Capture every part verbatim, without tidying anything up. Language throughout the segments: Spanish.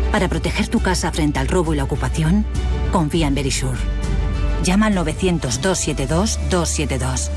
Para proteger tu casa frente al robo y la ocupación, confía en Verisure. Llama al novecientos, doscientos setenta y dos, doscientos setenta y dos.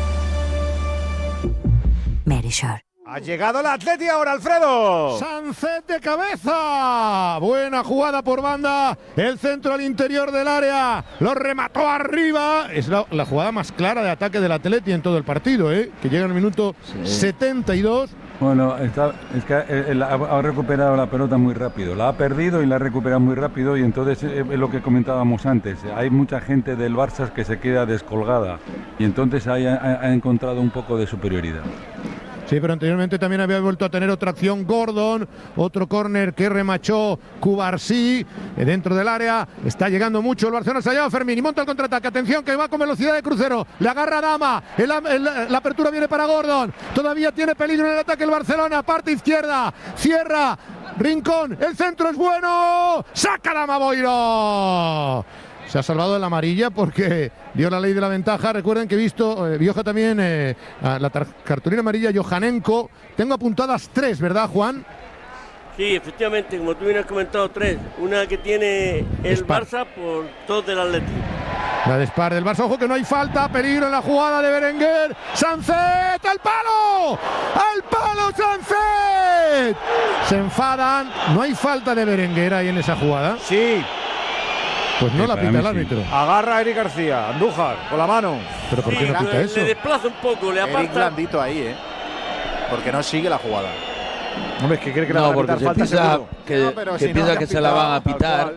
Verisure. Ha llegado el Atleti ahora, Alfredo. Sánchez de cabeza. Buena jugada por banda. El centro al interior del área. Lo remató arriba. Es la, la jugada más clara de ataque del Atleti en todo el partido, ¿eh? Que llega en el minuto sí. setenta y dos. Bueno, está, es que él ha, ha recuperado la pelota muy rápido. La ha perdido y la ha recuperado muy rápido. Y entonces es lo que comentábamos antes. Hay mucha gente del Barça que se queda descolgada. Y entonces ahí ha, ha encontrado un poco de superioridad. Sí, pero anteriormente también había vuelto a tener otra acción Gordon, otro córner que remachó Cubarsí dentro del área. Está llegando mucho el Barcelona, se ha llevado Fermín y monta el contraataque. Atención que va con velocidad de crucero, le agarra Dama, el, el, la apertura viene para Gordon. Todavía tiene peligro en el ataque el Barcelona, parte izquierda, cierra, Rincón, el centro es bueno, saca Dama Boiro. Se ha salvado de la amarilla porque dio la ley de la ventaja. Recuerden que he visto, eh, Bioja también, eh, la cartulina amarilla Johanenko. Tengo apuntadas tres, ¿verdad, Juan? Sí, efectivamente, como tú bien has comentado, tres. Una que tiene el Spar. Barça por dos del Atleti. La de Spar del Barça. Ojo que no hay falta, peligro en la jugada de Berenguer. ¡Sánchez al palo! ¡Al palo Sánchez! Se enfadan. No hay falta de Berenguer ahí en esa jugada. Sí. Pues no sí, la pita el árbitro. Sí. Agarra a Eric García, Andújar, con la mano. ¿Pero por qué sí, no pita le, eso? Le desplaza un poco, le aparta. Eric blandito ahí, ¿eh? Porque no sigue la jugada. Hombre, es que cree que no, la van a porque pitar falta piensa seguro. que, no, pero que, si piensa no, que se la van a pitar.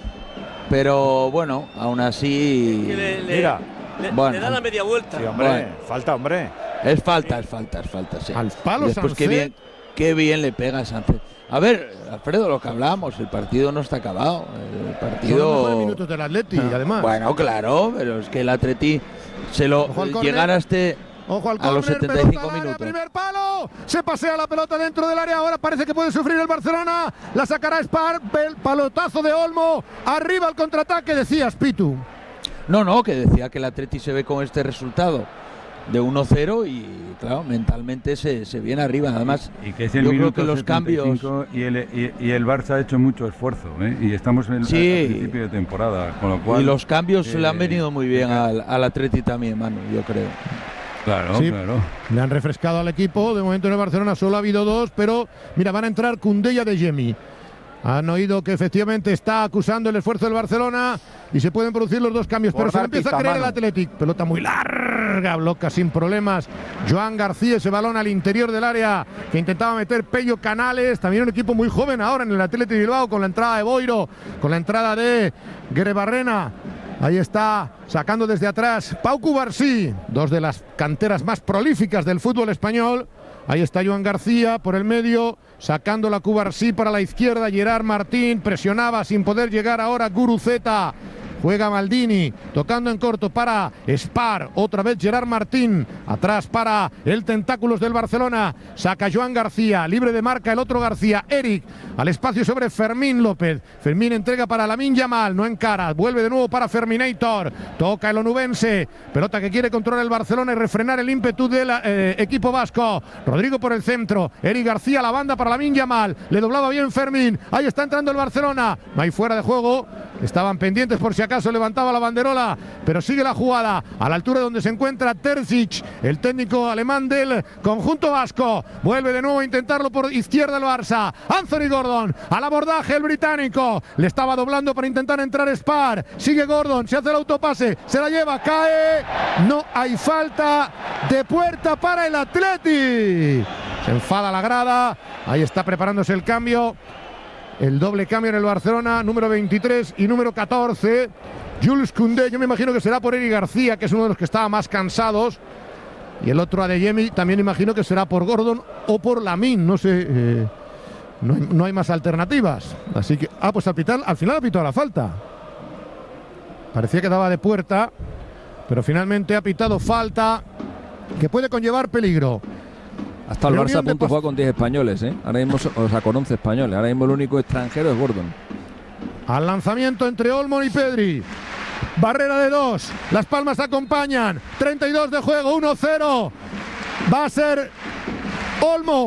Pero bueno, aún así... Le, le, Mira. Le, bueno. le da la media vuelta. Sí, hombre, bueno. falta, hombre. Es falta, es falta, es falta, sí. Al palo Después Sánchez. Qué bien, qué bien le pega a Sánchez. A ver, Alfredo, lo que hablábamos, el partido no está acabado. El partido... Son los mejores minutos del Atleti, ah, además. Bueno, claro, pero es que el Atleti se lo... Llegar a este... Ojo al a los córner, setenta y cinco área, minutos. Primer palo, se pasea la pelota dentro del área. Ahora parece que puede sufrir el Barcelona. La sacará Spar, el palotazo de Olmo. Arriba el contraataque, decías, Pitu. No, no, que decía que el Atleti se ve con este resultado de uno cero y claro, mentalmente se, se viene arriba. Además, y que es el yo minuto creo que los cambios y el, y, y el Barça ha hecho mucho esfuerzo, ¿eh? Y estamos en sí. el principio de temporada, con lo cual y los cambios eh, le han venido muy bien eh, al, al Atleti también, Manu, yo creo. Claro, sí, claro. Le han refrescado al equipo. De momento en el Barcelona solo ha habido dos, pero mira, van a entrar Koundé y Adeyemi. Han oído que efectivamente está acusando el esfuerzo del Barcelona y se pueden producir los dos cambios, pero se le empieza a creer el Athletic. Pelota muy larga, bloca sin problemas Joan García, ese balón al interior del área que intentaba meter Pello Canales. También un equipo muy joven ahora en el Athletic Bilbao, con la entrada de Boiro, con la entrada de Guerebarrena. Ahí está, sacando desde atrás Pau Cubarsí, dos de las canteras más prolíficas del fútbol español. Ahí está Joan García por el medio, sacando la Cubarsí para la izquierda. Gerard Martín presionaba sin poder llegar ahora Guruceta. Juega Maldini, tocando en corto para Spar, otra vez Gerard Martín, atrás para el Tentáculos del Barcelona, saca Joan García, libre de marca el otro García, Eric, al espacio sobre Fermín López, Fermín entrega para Lamine Yamal, no encara, vuelve de nuevo para Ferminator, toca el onubense, pelota que quiere controlar el Barcelona y refrenar el ímpetu del eh, equipo vasco, Rodrigo por el centro, Eric García, la banda para Lamine Yamal, le doblaba bien Fermín, ahí está entrando el Barcelona, no hay fuera de juego, estaban pendientes por si acaso. Levantaba la banderola, pero sigue la jugada a la altura donde se encuentra Terzic, el técnico alemán del conjunto vasco. Vuelve de nuevo a intentarlo por izquierda el Barça. Anthony Gordon al abordaje, el británico le estaba doblando para intentar entrar Spar. Sigue Gordon, se hace el autopase, se la lleva, cae. No hay falta de puerta para el Atleti. Se enfada la grada. Ahí está preparándose el cambio. El doble cambio en el Barcelona, número veintitrés y número catorce. Jules Koundé, yo me imagino que será por Eric García, que es uno de los que estaba más cansados. Y el otro Adeyemi, también imagino que será por Gordon o por Lamine, no sé. Eh, no, hay, no hay más alternativas. Así que, ah, pues al, pitar, al final ha pitado la falta. Parecía que daba de puerta, pero finalmente ha pitado falta que puede conllevar peligro. Hasta el Barça a punto juega con diez españoles, ¿eh? Ahora mismo, o sea, con once españoles. Ahora mismo el único extranjero es Gordon. Al lanzamiento entre Olmo y Pedri. Barrera de dos. Las palmas acompañan. treinta y dos de juego, uno cero. Va a ser Olmo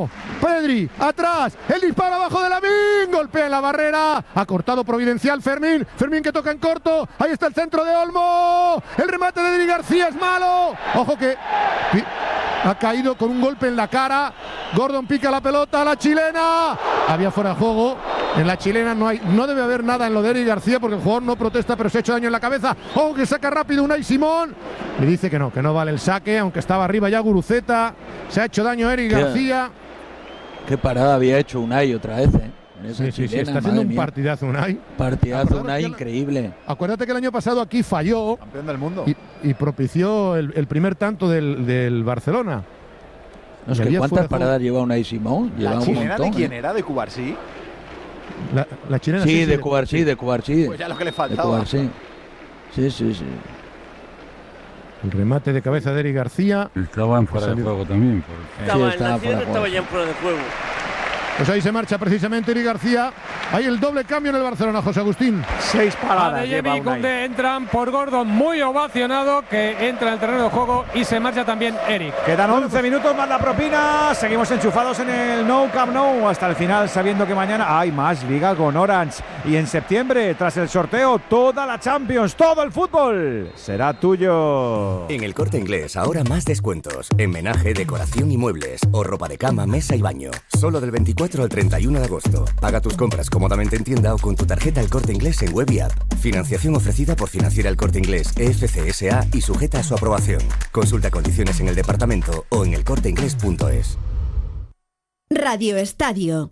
Pedri, atrás, el disparo abajo de Lamine, golpea en la barrera, ha cortado providencial Fermín, Fermín que toca en corto, ahí está el centro de Olmo, el remate de Eric García es malo, ojo que ha caído con un golpe en la cara, Gordon pica la pelota, la chilena, había fuera de juego, en la chilena no hay, no debe haber nada en lo de Eric García porque el jugador no protesta pero se ha hecho daño en la cabeza, ojo que saca rápido Unai Simón, le dice que no, que no vale el saque, aunque estaba arriba ya Guruceta, se ha hecho daño Eric ¿Qué? García. Qué parada había hecho Unai otra vez, ¿eh? En esa Sí, sí, sí, chilena, está haciendo un madre mía. partidazo Unai. Partidazo Unai que la- increíble. Acuérdate que el año pasado aquí falló Campeón del mundo. y, y propició el, el primer tanto del, del Barcelona. No Y sé había cuántas fuera de juego. paradas lleva Unai Simón. Lleva ¿La un chilena montón, de quién ¿eh? era? ¿De Cubarsí? La, la chilena Sí, de Cubarsí, de Cubarsí. Pues ya lo que le De faltaba. Cubarsí. Sí, sí, sí. El remate de cabeza de Eric García. Estaba en fuera de Salió. juego también. por- Estaba en estaba la fuera chilena, de estaba juego. ya en fuera de juego. Pues ahí se marcha precisamente Eric García. Hay el doble cambio en el Barcelona, José Agustín. Seis paradas Adeyemi lleva y Unai. Koundé entran por Gordon, muy ovacionado, que entra en el terreno de juego y se marcha también Eric. Quedan once minutos más la propina. Seguimos enchufados en el No Camp No hasta el final, sabiendo que mañana hay más Liga con Orange. Y en septiembre, tras el sorteo, toda la Champions, todo el fútbol será tuyo. En el Corte Inglés, ahora más descuentos. En menaje, decoración y muebles. O ropa de cama, mesa y baño. Solo del veinticuatro al treinta y uno de agosto. Paga tus compras cómodamente en tienda o con tu tarjeta El Corte Inglés en web y app. Financiación ofrecida por Financiera El Corte Inglés E F C S A y sujeta a su aprobación. Consulta condiciones en el departamento o en el corte inglés punto es. Radio Estadio.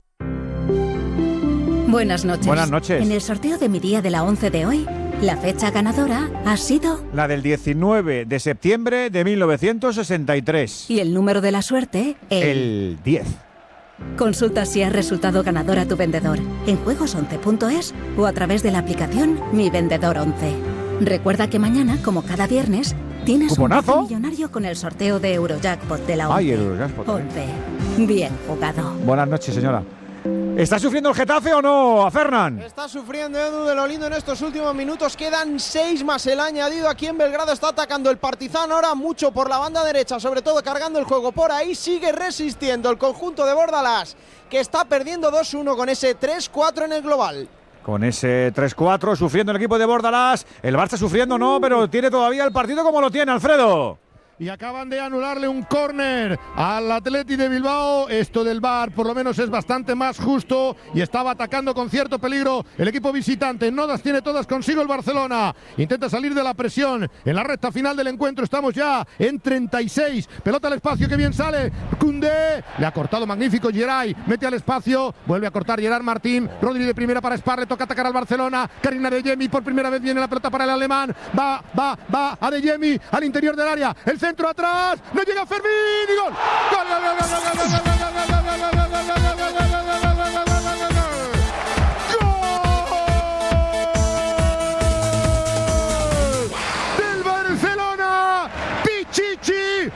Buenas noches. Buenas noches. En el sorteo de mi día de la once de hoy, la fecha ganadora ha sido... La del diecinueve de septiembre de mil novecientos sesenta y tres. Y el número de la suerte, el... El diez. Consulta si has resultado ganador a tu vendedor en juegos once punto es o a través de la aplicación Mi Vendedor once. Recuerda que mañana, como cada viernes, tienes ¿Cuponazo? un premio millonario con el sorteo de Eurojackpot de la once. Ay, el Eurojackpot. once. Bien jugado. Buenas noches, señora. ¿Está sufriendo el Getafe o no, a Fernán? Está sufriendo Edu de lo lindo en estos últimos minutos. Quedan seis más el añadido. Aquí en Belgrado está atacando el Partizan ahora mucho por la banda derecha, sobre todo cargando el juego por ahí. Sigue resistiendo el conjunto de Bordalás, que está perdiendo dos uno con ese tres cuatro en el global. Con ese tres cuatro, sufriendo el equipo de Bordalás. El Barça sufriendo no, pero tiene todavía el partido como lo tiene, Alfredo. Y acaban de anularle un córner al Atleti de Bilbao. Esto del V A R por lo menos es bastante más justo y estaba atacando con cierto peligro el equipo visitante. No las tiene todas consigo el Barcelona. Intenta salir de la presión en la recta final del encuentro. Estamos ya en treinta y seis. Pelota al espacio, que bien sale Koundé. Le ha cortado magnífico Geray. Mete al espacio. Vuelve a cortar Gerard Martín. Rodri de primera para Spar. Le toca atacar al Barcelona. Karina Adeyemi por primera vez viene la pelota para el alemán. Va, va, va Adeyemi al interior del área. El centro atrás, no llega Fermín y gol. Gol, gol, gol, gol, gol, gol, gol, gol, gol, gol, gol, gol, gol, gol, del Barcelona, Pichichi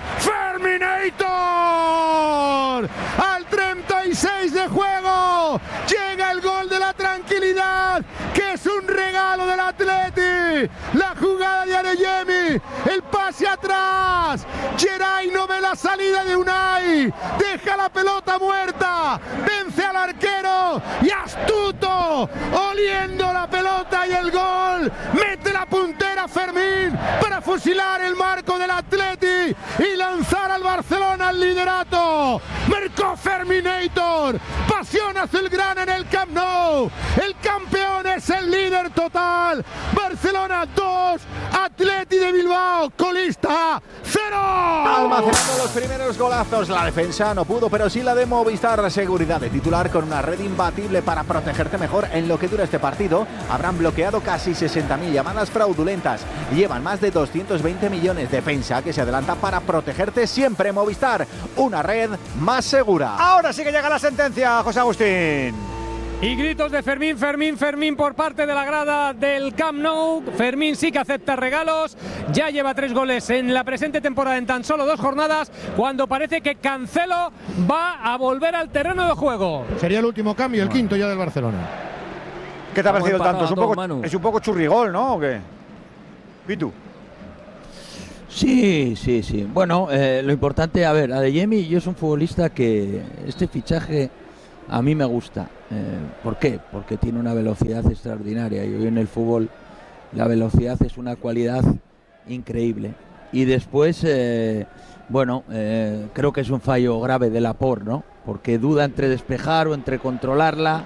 Ferminator. Al treinta y seis de juego llega el gol de la tranquilidad, que es un regalo del Atleti. La jugada de Adeyemi, el pase atrás. Geray no ve la salida de Unai, deja la pelota muerta, vence al arquero y astuto, oliendo la pelota y el gol. Mete la puntera Fermín para fusilar el marco del Atleti y lanzar al Barcelona al liderato. Marcó Ferminator, pasión azulgrana en el Camp Nou. El campeón es el líder total. Barcelona dos, Atleti de Bilbao colista cero. Almacenando los primeros golazos, la defensa no pudo, pero sí la de Movistar. Seguridad de titular con una red imbatible para protegerte mejor en lo que dura este partido. Habrán bloqueado casi sesenta mil llamadas fraudulentas. Llevan más de doscientos veinte millones. Defensa que se adelanta para protegerte siempre. Movistar, una red más segura. Ahora sí que llega la sentencia, José Agustín. Y gritos de Fermín, Fermín, Fermín por parte de la grada del Camp Nou. Fermín sí que acepta regalos. Ya lleva tres goles en la presente temporada en tan solo dos jornadas, cuando parece que Cancelo va a volver al terreno de juego. Sería el último cambio, el quinto ya del Barcelona. ¿Qué te ha parecido Estamos tanto? Es un, empatados, poco, Manu. es un poco churrigol, ¿no? ¿O qué? ¿Y tú? Sí, sí, sí. Bueno, eh, lo importante, a ver, Adeyemi yo es un futbolista que este fichaje a mí me gusta. Eh, ¿Por qué? Porque tiene una velocidad extraordinaria y hoy en el fútbol la velocidad es una cualidad increíble. Y después, eh, bueno, eh, creo que es un fallo grave de Laporte, ¿no? Porque duda entre despejar o entre controlarla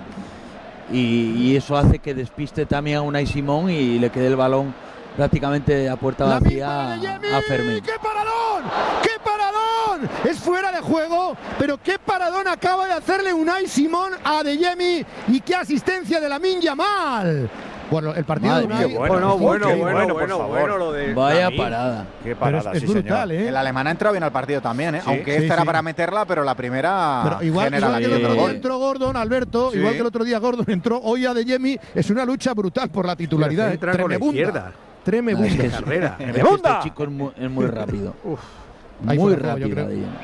y, y eso hace que despiste también a Unai Simón y le quede el balón prácticamente a puerta vacía a Fermín. ¡Qué paradón! ¡Qué paradón! Es fuera de juego, pero qué paradón acaba de hacerle Unai Simón a Adeyemi y qué asistencia de Lamine Yamal. Bueno, el partido Madre de Unai... mía, Bueno, bueno, bueno, bueno, por bueno, favor. bueno, lo de Vaya Lamine. parada. Qué parada, Pero es, es sí, brutal, señor. ¿eh? El alemán ha entrado bien al partido también, ¿eh? Sí, aunque sí, esta era sí. para meterla, pero la primera Pero igual, genera igual la que el otro otro día gol. entró Gordon, Alberto, Sí. igual que el otro día Gordon entró, hoy Adeyemi es una lucha brutal por la titularidad. ¿eh? Entra con la Tremebunda. izquierda. Tremebunda. Es que es- Carrera. es que ¡Rebunda! este chico es muy, es muy rápido. Ahí Muy fuera de juego, yo rápido. creo. Adeyemi.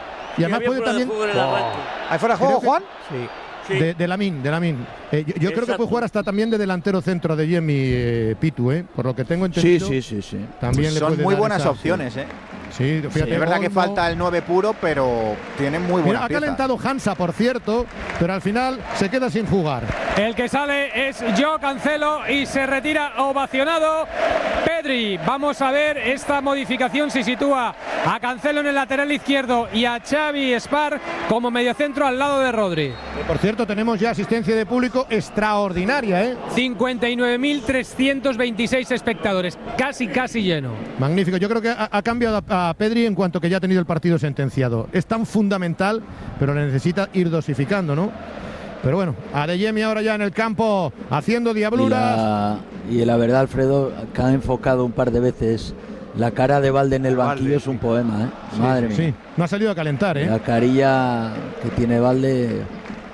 Y además había puede fuera de también... juego en el arranque. ¿Ahí fuera de juego, Creo que- Juan? Sí. Sí. De, de Lamine, de Lamine. Eh, yo yo creo que Exacto. puede jugar hasta también de delantero centro de Yemi eh, Pitu, ¿eh? Por lo que tengo Sí, entendido. sí, sí, sí. También le Son puede muy dar buenas esa- opciones, ¿eh? Sí, fíjate. es verdad que Olmo. falta el nueve puro, pero tiene muy Mira, buenas ha piezas. calentado Hansa, por cierto, pero al final se queda sin jugar. El que sale es Joao Cancelo y se retira ovacionado Pedri. Vamos a ver esta modificación si sitúa a Cancelo en el lateral izquierdo y a Xavi Spar como mediocentro al lado de Rodri. Por cierto, tenemos ya asistencia de público extraordinaria, ¿eh? cincuenta y nueve mil trescientos veintiséis espectadores, casi casi lleno. Magnífico. Yo creo que ha, ha cambiado a, a Pedri en cuanto que ya ha tenido el partido sentenciado. Es tan fundamental, pero le necesita ir dosificando, ¿no? Pero bueno, Adeyemi ahora ya en el campo haciendo Y diabluras. la, y la verdad, Alfredo, que ha enfocado un par de veces la cara de Valde en el banquillo, Valde. es un poema, ¿eh? Sí, Madre sí, mía. sí. No ha salido a calentar, ¿eh? La carilla que tiene Valde.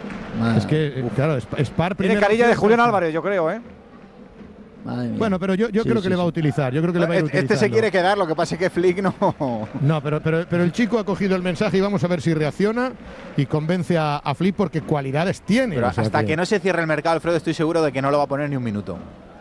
Es que, eh, claro, Sp- Spar Tiene primero. carilla de Julián Álvarez, yo creo, ¿eh? Madre mía. Bueno, pero yo, yo Sí, creo sí, que le va a sí. utilizar. Yo creo que le va a ir Este se utilizando. quiere quedar, lo que pasa es que Flick no. No, pero, pero, pero el chico ha cogido el mensaje y vamos a ver si reacciona y convence a, a Flip porque cualidades tiene. Pero o sea hasta que... no se cierre el mercado, Alfredo, estoy seguro de que no lo va a poner ni un minuto.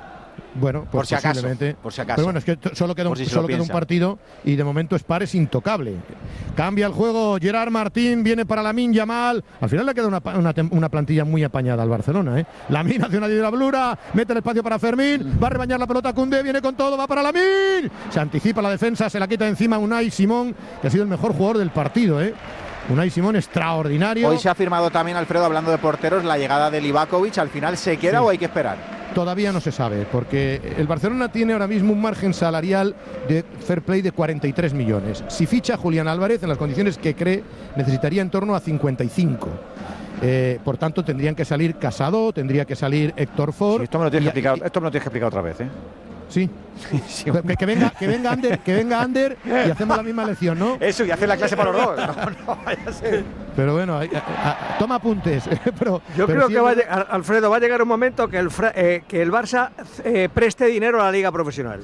Bueno, pues Por si acaso, posiblemente. por si acaso. Pero bueno, es que t- solo queda, un, Por si se solo lo queda un piensa. partido y de momento Spar es intocable. Cambia el juego, Gerard Martín viene para Lamine Yamal. Al final le queda una, pa- una, tem- una plantilla muy apañada al Barcelona. ¿eh? Lamine hace una diablura, mete el espacio para Fermín, va a rebañar la pelota Koundé, viene con todo, va para Lamine. Se anticipa la defensa, se la quita encima Unai Simón, que ha sido el mejor jugador del partido. ¿eh? Unai Simón extraordinario. Hoy se ha firmado también, Alfredo, hablando de porteros, la llegada de Livakovic. ¿Al final se queda Sí. o hay que esperar? Todavía no se sabe, porque el Barcelona tiene ahora mismo un margen salarial de fair play de cuarenta y tres millones. Si ficha a Julián Álvarez en las condiciones que cree, necesitaría en torno a cincuenta y cinco. Eh, por tanto, tendrían que salir Casado, tendría que salir Héctor Ford. Sí, esto me lo tienes y- que explicar, esto me lo tienes que explicar otra vez, ¿eh? Sí. que, que venga, que venga Ander, que venga Ander y hacemos la misma lección, ¿no? Eso, y hacer la clase para los dos. No, no, vaya a ser. Pero bueno, hay- a- a- toma apuntes. pero, Yo pero creo sí que es va a verdad- llegar, Alfredo, va a llegar un momento que el, Fra- eh, que el Barça eh, preste dinero a la Liga Profesional.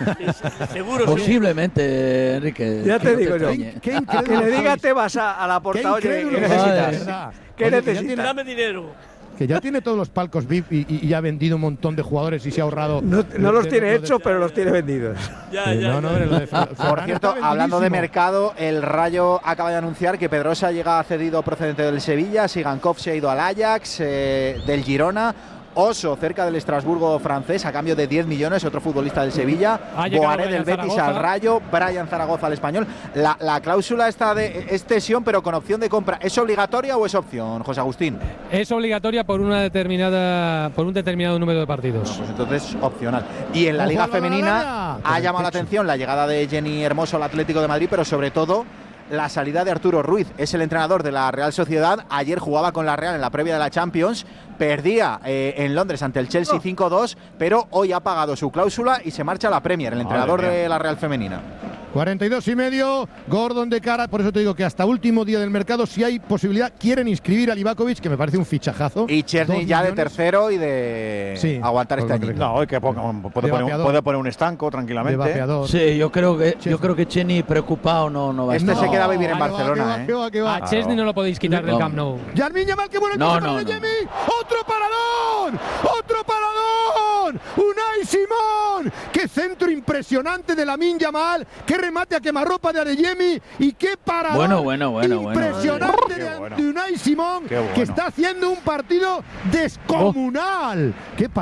Seguro, Posiblemente, Enrique. Ya que te no digo yo. extrañe. Qué Que incrédulo le diga sois. te vas a, a la Qué portada, oye, incrédulo ¿qué sois, de necesitas? verdad. ¿Qué Oye, que ya necesitas? tiene- Dame dinero. Que ya tiene todos los palcos V I P y, y- y ya ha vendido un montón de jugadores y se ha ahorrado. No, no los de- tiene de- hechos, pero los tiene vendidos. Ya, Eh, ya, no, no, ya. pero lo de Fer- Por Ferran cierto, está hablando de vendidísimo. mercado, el Rayo acaba de anunciar que Pedrosa llega cedido procedente del Sevilla, Sigankov se ha ido al Ajax, eh, del Girona, Oso cerca del Estrasburgo francés a cambio de diez millones, otro futbolista del Sevilla, Ha llegado Boaré del Brian Betis Zaragoza. al Rayo, Brian Zaragoza al Español. La, la cláusula está de es cesión pero con opción de compra. ¿Es obligatoria o es opción, José Agustín? Es obligatoria por una determinada por un determinado número de partidos. Pues entonces opcional. Y en la Ojo Liga al balón, Femenina Lara. ha llamado la atención la llegada de Jenny Hermoso al Atlético de Madrid, pero sobre todo la salida de Arturo Ruiz. Es el entrenador de la Real Sociedad. Ayer jugaba con la Real en la previa de la Champions. Perdía eh, en Londres ante el Chelsea cinco dos, pero hoy ha pagado su cláusula y se marcha a la Premier, el entrenador mía. de la Real Femenina. cuarenta y dos y medio, Gordon de cara, por eso te digo que hasta último día del mercado, si hay posibilidad, quieren inscribir a Livakovic, que me parece un fichajazo. Y Chesney Dos ya de millones tercero y de Sí, aguantar por este lo que año. No, hoy que ponga, puede, De poner un, vapeador. puede poner un estanco de tranquilamente. vapeador. Sí, yo creo que Chesney. yo creo que Cheni preocupado no, no va a Este estar. se queda a vivir en Ah, que va, Barcelona, que va, ¿eh? que va, que va. A Chesney no lo podéis quitar del No. Camp Nou. Yarmin Yamal, qué bueno el No, pase no, para no. Adeyemi. ¡Otro paradón! ¡Otro paradón! ¡Unai Simón! Simón, qué centro impresionante de Lamine Yamal, qué remate a quemarropa de Adeyemi y qué parada bueno, bueno, bueno, impresionante bueno. de, bueno. de Unai Simón, Qué bueno. que está haciendo un partido descomunal. Oh. Qué